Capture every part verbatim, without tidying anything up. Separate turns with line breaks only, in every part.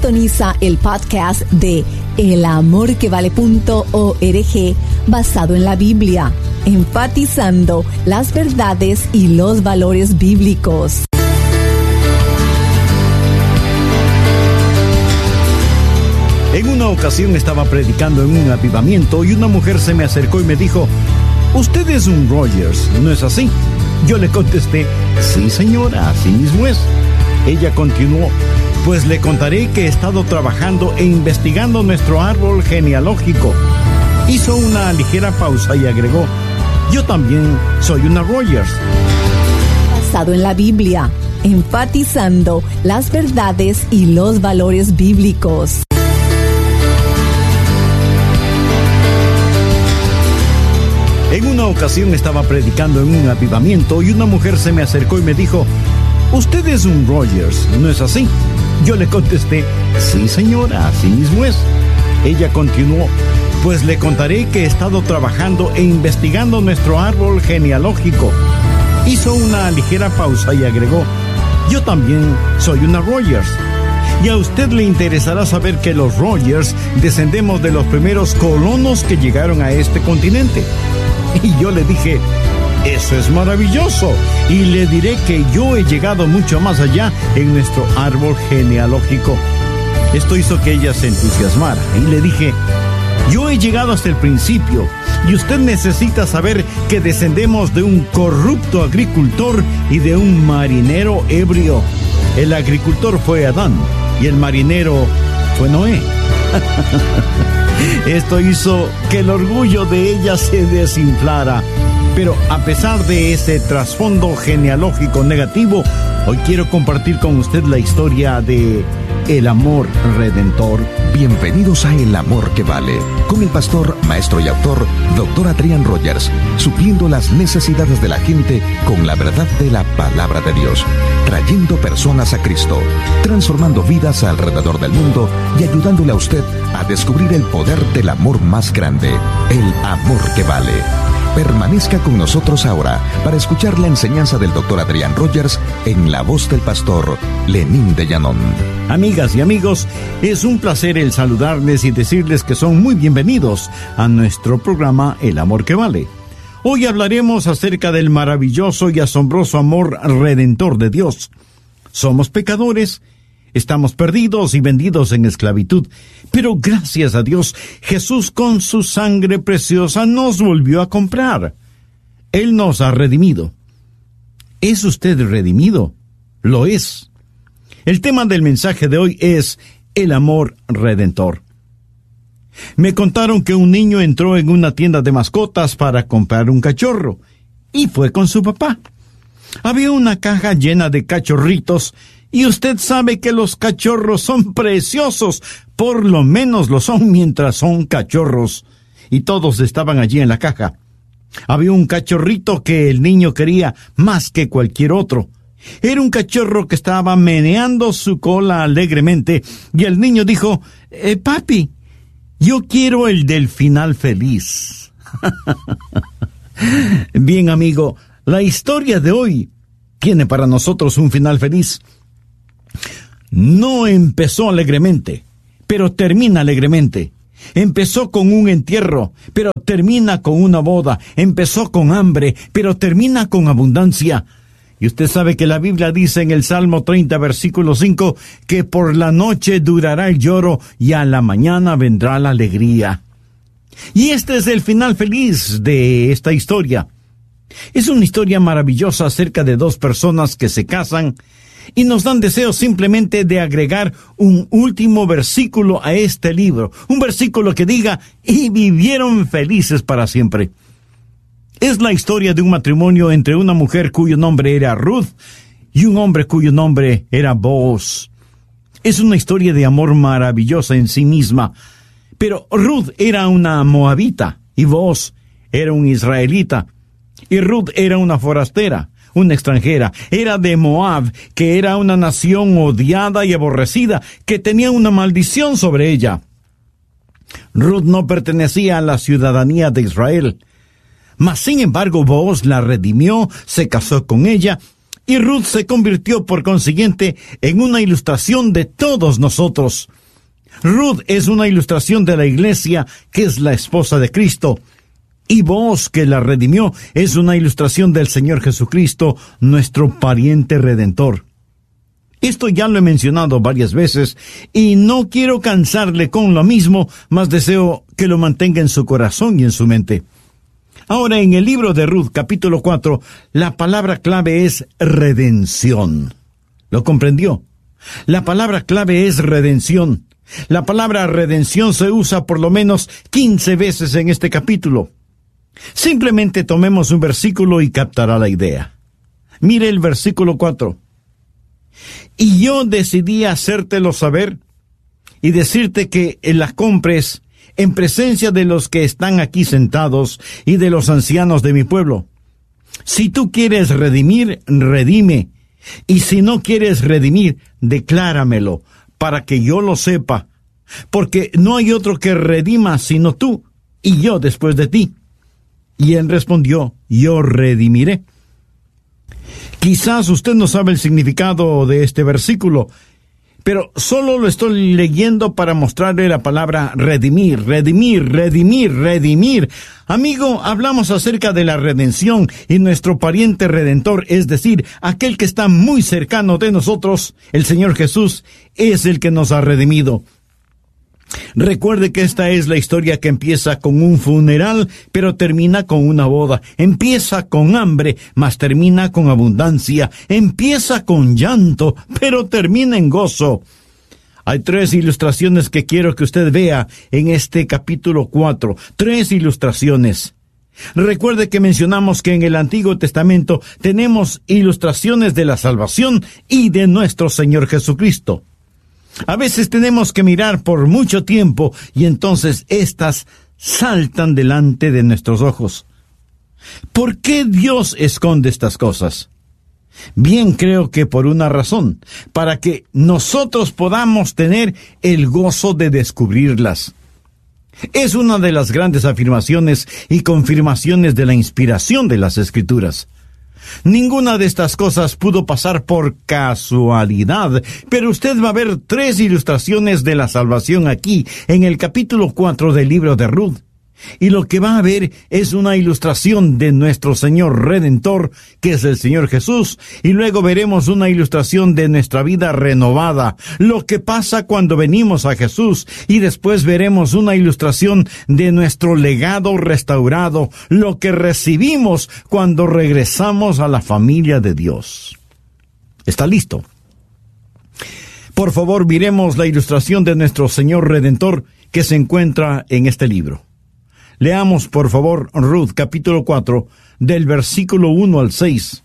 Sintoniza el podcast de el amor que vale punto org basado en la Biblia, enfatizando las verdades y los valores bíblicos.
En una ocasión estaba predicando en un avivamiento y una mujer se me acercó y me dijo: «Usted es un Rogers, ¿no es así?». Yo le contesté: «Sí, señora, así mismo es». Ella continuó: «Pues le contaré que he estado trabajando e investigando nuestro árbol genealógico». Hizo una ligera pausa y agregó: «Yo también soy una Rogers».
Basado en la Biblia, enfatizando las verdades y los valores bíblicos.
En una ocasión estaba predicando en un avivamiento y una mujer se me acercó y me dijo: «Usted es un Rogers, ¿no es así?». Yo le contesté: «Sí, señora, así mismo es». Ella continuó: «Pues le contaré que he estado trabajando e investigando nuestro árbol genealógico». Hizo una ligera pausa y agregó: «Yo también soy una Rogers». Y a usted le interesará saber que los Rogers descendemos de los primeros colonos que llegaron a este continente. Y yo le dije: «Eso es maravilloso, y le diré que yo he llegado mucho más allá en nuestro árbol genealógico». Esto hizo que ella se entusiasmara y le dije: «Yo he llegado hasta el principio, y usted necesita saber que descendemos de un corrupto agricultor y de un marinero ebrio. El agricultor fue Adán y el marinero fue Noé». Esto hizo que el orgullo de ella se desinflara. Pero a pesar de ese trasfondo genealógico negativo, hoy quiero compartir con usted la historia de el amor redentor.
Bienvenidos a El Amor que Vale, con el pastor, maestro y autor, doctor Adrián Rogers, supliendo las necesidades de la gente con la verdad de la palabra de Dios, trayendo personas a Cristo, transformando vidas alrededor del mundo y ayudándole a usted a descubrir el poder del amor más grande, el amor que vale. Permanezca con nosotros ahora para escuchar la enseñanza del doctor Adrián Rogers en la voz del pastor Lenín de Llanón.
Amigas y amigos, es un placer el saludarles y decirles que son muy bienvenidos a nuestro programa El Amor que Vale. Hoy hablaremos acerca del maravilloso y asombroso amor redentor de Dios. Somos pecadores, estamos perdidos y vendidos en esclavitud, pero gracias a Dios, Jesús con su sangre preciosa nos volvió a comprar. Él nos ha redimido. ¿Es usted redimido? Lo es. El tema del mensaje de hoy es el amor redentor. Me contaron que un niño entró en una tienda de mascotas para comprar un cachorro, y fue con su papá. Había una caja llena de cachorritos, y usted sabe que los cachorros son preciosos, por lo menos lo son mientras son cachorros, y todos estaban allí en la caja. Había un cachorrito que el niño quería más que cualquier otro. Era un cachorro que estaba meneando su cola alegremente, y el niño dijo: eh, «Papi, yo quiero el del final feliz». Bien, amigo, la historia de hoy tiene para nosotros un final feliz. No empezó alegremente, pero termina alegremente. Empezó con un entierro, pero termina con una boda. Empezó con hambre, pero termina con abundancia. Y usted sabe que la Biblia dice en el Salmo treinta, versículo cinco, que por la noche durará el lloro y a la mañana vendrá la alegría. Y este es el final feliz de esta historia. Es una historia maravillosa acerca de dos personas que se casan y nos dan deseo simplemente de agregar un último versículo a este libro. Un versículo que diga: «y vivieron felices para siempre». Es la historia de un matrimonio entre una mujer cuyo nombre era Ruth y un hombre cuyo nombre era Booz. Es una historia de amor maravillosa en sí misma. Pero Ruth era una moabita y Booz era un israelita. Y Ruth era una forastera, una extranjera. Era de Moab, que era una nación odiada y aborrecida, que tenía una maldición sobre ella. Ruth no pertenecía a la ciudadanía de Israel. Mas, sin embargo, Booz la redimió, se casó con ella, y Ruth se convirtió, por consiguiente, en una ilustración de todos nosotros. Ruth es una ilustración de la iglesia, que es la esposa de Cristo. Y Booz, que la redimió, es una ilustración del Señor Jesucristo, nuestro pariente redentor. Esto ya lo he mencionado varias veces, y no quiero cansarle con lo mismo, mas deseo que lo mantenga en su corazón y en su mente. Ahora, en el libro de Ruth, capítulo cuatro, la palabra clave es redención. ¿Lo comprendió? La palabra clave es redención. La palabra redención se usa por lo menos quince veces en este capítulo. Simplemente tomemos un versículo y captará la idea. Mire el versículo cuatro. Y yo decidí hacértelo saber y decirte que la compres en presencia de los que están aquí sentados y de los ancianos de mi pueblo. Si tú quieres redimir, redime. Y si no quieres redimir, decláramelo, para que yo lo sepa. Porque no hay otro que redima sino tú, y yo después de ti. Y él respondió, yo redimiré. Quizás usted no sabe el significado de este versículo, pero solo lo estoy leyendo para mostrarle la palabra redimir, redimir, redimir, redimir. Amigo, hablamos acerca de la redención y nuestro pariente redentor, es decir, aquel que está muy cercano de nosotros, el Señor Jesús, es el que nos ha redimido. Recuerde que esta es la historia que empieza con un funeral, pero termina con una boda. Empieza con hambre, mas termina con abundancia. Empieza con llanto, pero termina en gozo. Hay tres ilustraciones que quiero que usted vea en este capítulo cuatro. Tres ilustraciones. Recuerde que mencionamos que en el Antiguo Testamento tenemos ilustraciones de la salvación y de nuestro Señor Jesucristo. A veces tenemos que mirar por mucho tiempo y entonces éstas saltan delante de nuestros ojos. ¿Por qué Dios esconde estas cosas? Bien, creo que por una razón, para que nosotros podamos tener el gozo de descubrirlas. Es una de las grandes afirmaciones y confirmaciones de la inspiración de las Escrituras. Ninguna de estas cosas pudo pasar por casualidad, pero usted va a ver tres ilustraciones de la salvación aquí, en el capítulo cuatro del libro de Ruth. Y lo que va a ver es una ilustración de nuestro Señor Redentor, que es el Señor Jesús, y luego veremos una ilustración de nuestra vida renovada, lo que pasa cuando venimos a Jesús, y después veremos una ilustración de nuestro legado restaurado, lo que recibimos cuando regresamos a la familia de Dios. ¿Está listo? Por favor, miremos la ilustración de nuestro Señor Redentor que se encuentra en este libro. Leamos, por favor, Ruth, capítulo cuatro, del versículo uno al seis.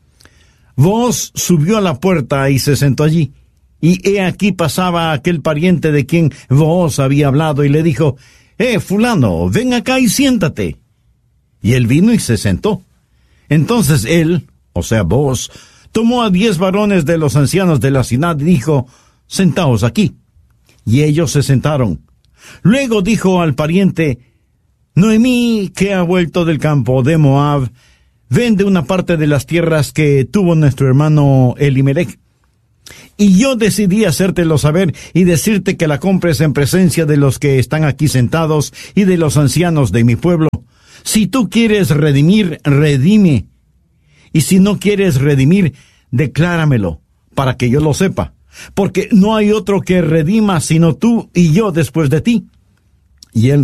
Booz subió a la puerta y se sentó allí. Y he aquí pasaba aquel pariente de quien Booz había hablado y le dijo, «Eh, fulano, ven acá y siéntate». Y él vino y se sentó. Entonces él, o sea, Booz, tomó a diez varones de los ancianos de la ciudad y dijo, «Sentaos aquí». Y ellos se sentaron. Luego dijo al pariente, Noemí, que ha vuelto del campo de Moab, vende una parte de las tierras que tuvo nuestro hermano Elimelech. Y yo decidí hacértelo saber y decirte que la compres en presencia de los que están aquí sentados y de los ancianos de mi pueblo. Si tú quieres redimir, redime. Y si no quieres redimir, decláramelo, para que yo lo sepa. Porque no hay otro que redima sino tú y yo después de ti. Y él